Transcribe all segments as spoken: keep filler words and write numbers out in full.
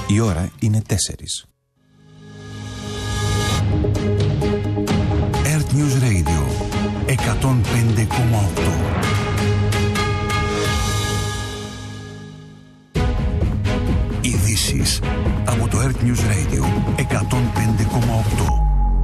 Η ώρα είναι τέσσερις. Earth News Radio εκατόν πέντε κόμμα οκτώ. Ειδήσεις από το Earth News Radio εκατόν πέντε κόμμα οκτώ.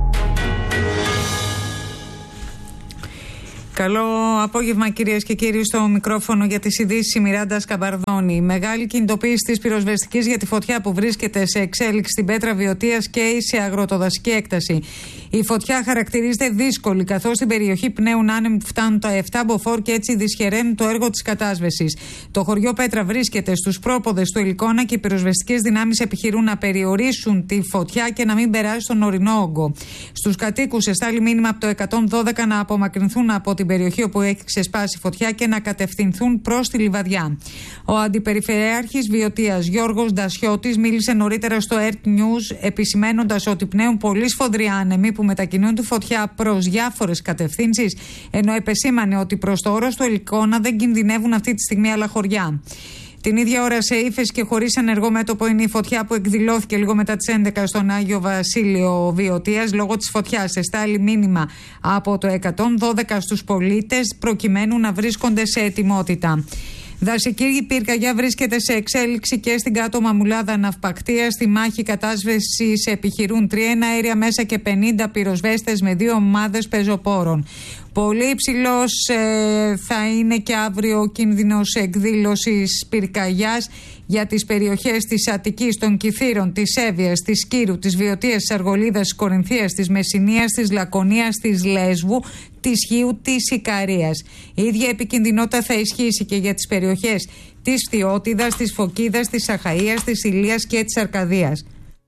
Καλό απόγευμα, κυρίες και κύριοι, στο μικρόφωνο για τις ειδήσεις η Μιράντα Σκαμπαρδόνη. Μεγάλη κινητοποίηση της πυροσβεστικής για τη φωτιά που βρίσκεται σε εξέλιξη στην Πέτρα Βιωτίας και σε αγροτοδασική έκταση. Η φωτιά χαρακτηρίζεται δύσκολη, καθώς στην περιοχή πνέουν άνεμοι που φτάνουν τα επτά μποφόρ και έτσι δυσχεραίνουν το έργο της κατάσβεσης. Το χωριό Πέτρα βρίσκεται στους πρόποδες του Ελικώνα και οι πυροσβεστικές δυνάμεις επιχειρούν να περιορίσουν τη φωτιά και να μην περάσει στον ορεινό όγκο. Στους κατοίκους εστάλει μήνυμα από το εκατόν δώδεκα να απομακρυνθούν από την περιοχή όπου έχει ξεσπάσει φωτιά και να κατευθυνθούν προς τη λιβαδιά. Ο Αντιπεριφερειάρχης Βιωτίας Γιώργος Ντασιώτης μίλησε νωρίτερα στο Earth News, επισημένοντας ότι πνέουν πολύ σφοδροί άνεμοι που μετακινούν τη φωτιά προς διάφορες κατευθύνσεις, ενώ επεσήμανε ότι προς το όρος του Ελικώνα δεν κινδυνεύουν αυτή τη στιγμή άλλα χωριά. Την ίδια ώρα, σε ύφεση και χωρίς ενεργό μέτωπο, είναι η φωτιά που εκδηλώθηκε λίγο μετά τις έντεκα στον Άγιο Βασίλειο Βιωτίας. Λόγω της φωτιάς εστάλει μήνυμα από το εκατόν δώδεκα στους πολίτες προκειμένου να βρίσκονται σε ετοιμότητα. Δασική πυρκαγιά βρίσκεται σε εξέλιξη και στην κάτω Μαμουλάδα Ναυπακτία. Στη μάχη κατάσβεσης επιχειρούν τρία αέρια μέσα και πενήντα πυροσβέστες με δύο ομάδες πεζοπόρων. Πολύ υψηλός ε, θα είναι και αύριο ο κίνδυνος εκδήλωσης πυρκαγιάς για τις περιοχές της Αττικής, των Κιθήρων, της Εύβοιας, της Κύρου, της Βιωτίας, της Αργολίδας, της Κορινθίας, της Μεσσηνίας, της Λακωνίας, της Λέσβου, της Χίου, της Ικαρίας. Η ίδια επικινδυνότητα θα ισχύσει και για τις περιοχές της Φθιώτιδας, της Φωκίδας, της Αχαΐας, της Ηλίας και της Αρκαδίας.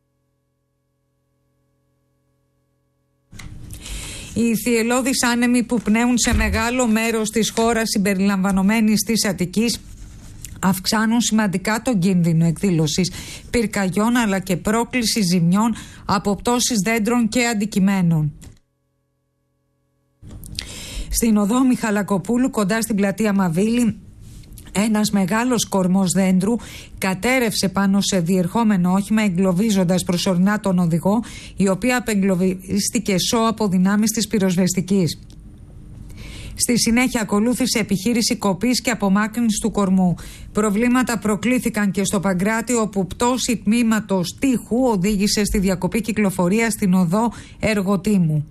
Οι θυελλώδεις άνεμοι που πνέουν σε μεγάλο μέρος της χώρας συμπεριλαμβανομένης της Αττικής αυξάνουν σημαντικά τον κίνδυνο εκδήλωσης πυρκαγιών αλλά και πρόκληση ζημιών από πτώσεις δέντρων και αντικειμένων. Στην οδό Μιχαλακοπούλου κοντά στην πλατεία Μαβίλη, ένας μεγάλος κορμός δέντρου κατέρευσε πάνω σε διερχόμενο όχημα, εγκλωβίζοντας προσωρινά τον οδηγό, η οποία απεγκλωβίστηκε σώ από δυνάμεις της πυροσβεστικής. Στη συνέχεια ακολούθησε επιχείρηση κοπής και απομάκρυνσης του κορμού. Προβλήματα προκλήθηκαν και στο Παγκράτη, όπου πτώση τμήματος τείχου οδήγησε στη διακοπή κυκλοφορία στην οδό Εργοτήμου.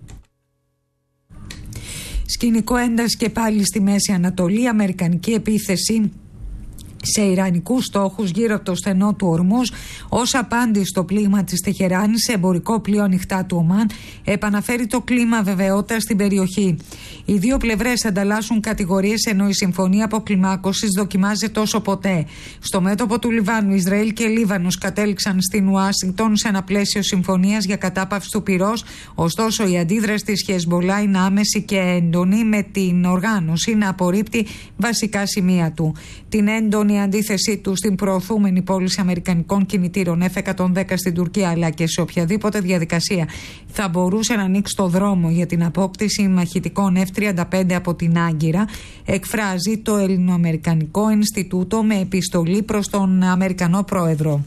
Σκηνικό ένταση και πάλι στη Μέση Ανατολή, αμερικανική επίθεση σε ιρανικούς στόχους γύρω από το στενό του Ορμούζ ως απάντηση στο πλήγμα της Τεχεράνης σε εμπορικό πλοίο ανοιχτά του Ομάν, επαναφέρει το κλίμα βεβαιότητας στην περιοχή. Οι δύο πλευρές ανταλλάσσουν κατηγορίες, ενώ η συμφωνία αποκλιμάκωσης δοκιμάζεται όσο ποτέ. Στο μέτωπο του Λιβάνου, Ισραήλ και Λίβανος κατέληξαν στην Ουάσιγκτον σε ένα πλαίσιο συμφωνίας για κατάπαυση του πυρός, ωστόσο η αντίδραση της Χεσμολάχ είναι άμεση και έντονη, με την οργάνωση να απορρίπτει βασικά σημεία του. Την έντονη η αντίθεσή του στην προωθούμενη πώληση αμερικανικών κινητήρων εφ εκατόν δέκα στην Τουρκία, αλλά και σε οποιαδήποτε διαδικασία θα μπορούσε να ανοίξει το δρόμο για την απόκτηση μαχητικών εφ τριάντα πέντε από την Άγκυρα, εκφράζει το Ελληνοαμερικανικό Ινστιτούτο με επιστολή προς τον Αμερικανό Πρόεδρο.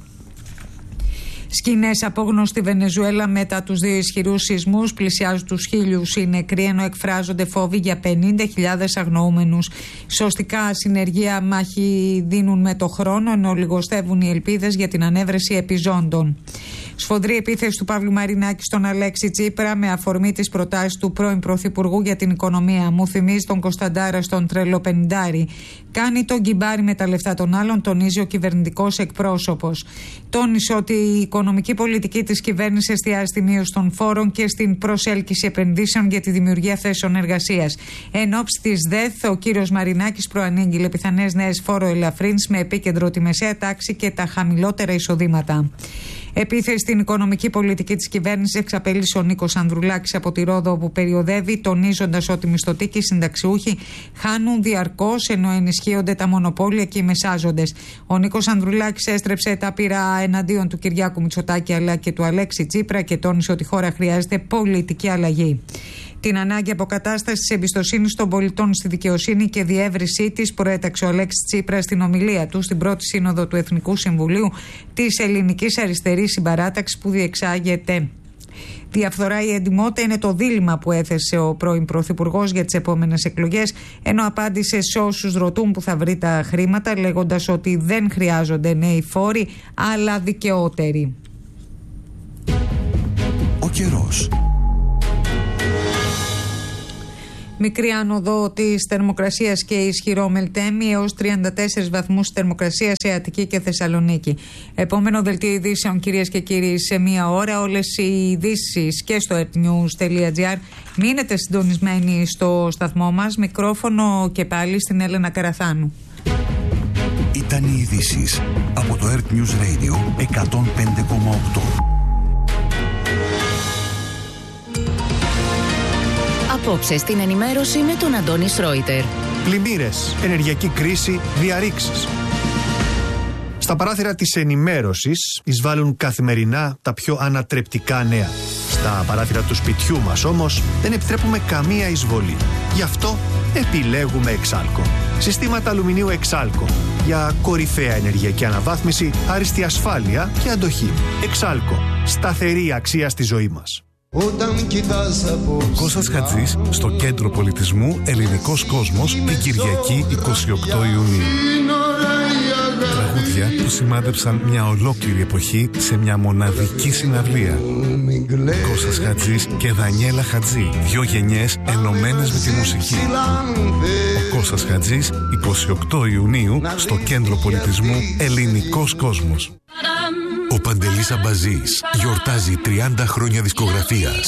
Σκηνές απόγνωση στη Βενεζουέλα μετά τους δύο ισχυρούς σεισμούς. Πλησιάζουν τους χίλιους οι νεκροί, ενώ εκφράζονται φόβοι για πενήντα χιλιάδες αγνοούμενους. Σωστικά συνεργεία μάχη δίνουν με το χρόνο, ενώ λιγοστεύουν οι ελπίδες για την ανέβρεση επιζώντων. Σφοδρή επίθεση του Παύλου Μαρινάκη στον Αλέξη Τσίπρα με αφορμή τις προτάσεις του πρώην Πρωθυπουργού για την οικονομία. Μου θυμίζει τον Κωνσταντάρα στον τρελοπενηντάρη. Κάνει τον κυμπάρι με τα λεφτά των άλλων, τονίζει ο κυβερνητικός εκπρόσωπος. Τόνισε ότι η οικονομική πολιτική της κυβέρνησης εστιάζει στη μείωση των φόρων και στην προσέλκυση επενδύσεων για τη δημιουργία θέσεων εργασίας. Εν ώψη της ΔΕΘ, ο κύριος Μαρινάκης προανήγγειλε πιθανές νέες φόροελαφρύνσεις με επίκεντρο τη μεσαία τάξη και τα χαμηλότερα εισοδήματα. Επίθεση στην οικονομική πολιτική της κυβέρνησης εξαπέλυσε ο Νίκος Ανδρουλάκης από τη Ρόδο, όπου περιοδεύει, τονίζοντας ότι οι μισθωτοί και οι συνταξιούχοι χάνουν διαρκώς, ενώ ενισχύονται τα μονοπόλια και οι μεσάζοντες. Ο Νίκος Ανδρουλάκης έστρεψε τα πύρα εναντίον του Κυριάκου Μητσοτάκη αλλά και του Αλέξη Τσίπρα και τόνισε ότι η χώρα χρειάζεται πολιτική αλλαγή. Την ανάγκη αποκατάστασης της εμπιστοσύνης των πολιτών στη δικαιοσύνη και διεύρυνσή της προέταξε ο Αλέξης Τσίπρας στην ομιλία του στην πρώτη σύνοδο του Εθνικού Συμβουλίου της Ελληνικής Αριστερής Συμπαράταξης που διεξάγεται. Διαφθορά ή εντιμότητα είναι το δίλημμα που έθεσε ο πρώην Πρωθυπουργός για τις επόμενες εκλογές, ενώ απάντησε σε όσους ρωτούν που θα βρει τα χρήματα, λέγοντας ότι δεν χρειάζονται νέοι φόροι, αλλά δικαιότεροι. Ο καιρός. Μικρή άνοδο της θερμοκρασίας και ισχυρό μελτέμι έως τριάντα τέσσερις βαθμούς θερμοκρασία σε Αττική και Θεσσαλονίκη. Επόμενο δελτίο ειδήσεων, κυρίες και κύριοι, σε μία ώρα. Όλες οι ειδήσεις και στο earthnews τελεία gr. Μείνετε συντονισμένοι στο σταθμό μας. Μικρόφωνο και πάλι στην Έλενα Καραθάνου. Ήταν οι ειδήσεις από το Earth News Radio εκατόν πέντε κόμμα οκτώ. Απόψε στην ενημέρωση με τον Αντώνη Σρόιτερ. Πλημμύρες, ενεργειακή κρίση, διαρρήξεις. Στα παράθυρα της ενημέρωσης εισβάλλουν καθημερινά τα πιο ανατρεπτικά νέα. Στα παράθυρα του σπιτιού μας όμως δεν επιτρέπουμε καμία εισβολή. Γι' αυτό επιλέγουμε Εξάλκο. Συστήματα αλουμινίου Εξάλκο για κορυφαία ενεργειακή αναβάθμιση, άριστη ασφάλεια και αντοχή. Εξάλκο. Σταθερή αξία στη ζωή μας. Κώστας Χατζής στο Κέντρο Πολιτισμού Ελληνικός Κόσμος την Κυριακή εικοστή ογδόη Ιουνίου. Τραγούδια που σημάδεψαν μια ολόκληρη εποχή σε μια μοναδική συναυλία. Κώστας Χατζής και Δανιέλα Χατζή, δυο γενιές ενωμένες με τη μουσική. Ο Κώστας Χατζής εικοστή ογδόη Ιουνίου στο Κέντρο Πολιτισμού Ελληνικός Κόσμος. Ο Παντελής Αμπαζής γιορτάζει τριάντα χρόνια δισκογραφίας.